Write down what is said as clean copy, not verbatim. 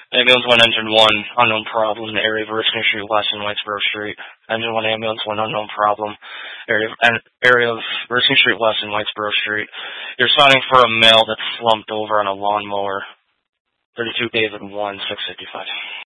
Ambulance 1, Engine 1, unknown problem, area of Erskine Street West and Whitesboro Street. Engine 1, Ambulance 1, unknown problem, area of Erskine Street West and Whitesboro Street. You're responding for a male that's slumped over on a lawnmower. 32 David 1, 655.